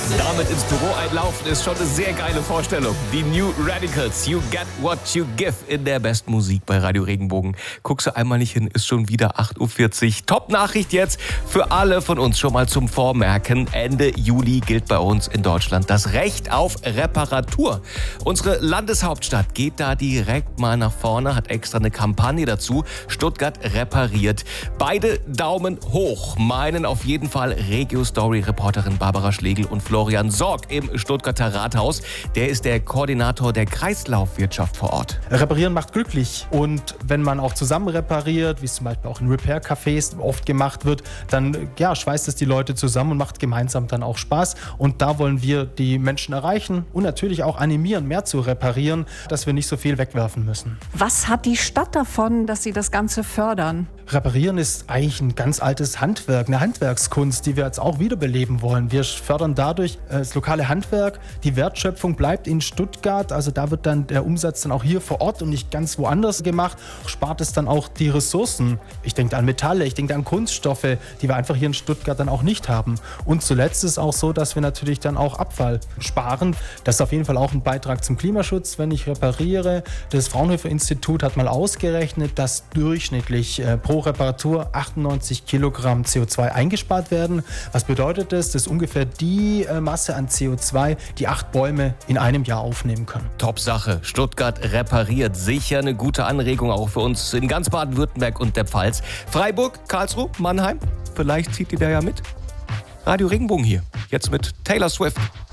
Damit ins Büro einlaufen ist schon eine sehr geile Vorstellung. Die New Radicals, You Get What You Give in der besten Musik bei Radio Regenbogen. Guckst du einmal nicht hin, ist schon wieder 8.40 Uhr. Top-Nachricht jetzt für alle von uns schon mal zum Vormerken. Ende Juli gilt bei uns in Deutschland das Recht auf Reparatur. Unsere Landeshauptstadt geht da direkt mal nach vorne, hat extra eine Kampagne dazu. Stuttgart repariert. Beide Daumen hoch, meinen auf jeden Fall Regio-Story-Reporterin Barbara Schlegel und Florian Sorg im Stuttgarter Rathaus. Der ist der Koordinator der Kreislaufwirtschaft vor Ort. Reparieren macht glücklich und wenn man auch zusammen repariert, wie es zum Beispiel auch in Repair-Cafés oft gemacht wird, dann schweißt es die Leute zusammen und macht gemeinsam dann auch Spaß. Und da wollen wir die Menschen erreichen und natürlich auch animieren, mehr zu reparieren, dass wir nicht so viel wegwerfen müssen. Was hat die Stadt davon, dass Sie das Ganze fördern? Reparieren ist eigentlich ein ganz altes Handwerk, eine Handwerkskunst, die wir jetzt auch wiederbeleben wollen. Wir fördern dadurch das lokale Handwerk. Die Wertschöpfung bleibt in Stuttgart, also da wird dann der Umsatz dann auch hier vor Ort und nicht ganz woanders gemacht. Spart es dann auch die Ressourcen. Ich denke an Metalle, ich denke an Kunststoffe, die wir einfach hier in Stuttgart dann auch nicht haben. Und zuletzt ist es auch so, dass wir natürlich dann auch Abfall sparen. Das ist auf jeden Fall auch ein Beitrag zum Klimaschutz, wenn ich repariere. Das Fraunhofer-Institut hat mal ausgerechnet, dass durchschnittlich pro Reparatur 98 Kilogramm CO2 eingespart werden. Was bedeutet das? Das ist ungefähr die Masse an CO2, die 8 Bäume in einem Jahr aufnehmen können. Top-Sache. Stuttgart repariert. Sicher eine gute Anregung auch für uns in ganz Baden-Württemberg und der Pfalz. Freiburg, Karlsruhe, Mannheim. Vielleicht zieht ihr da ja mit. Radio Regenbogen hier. Jetzt mit Taylor Swift.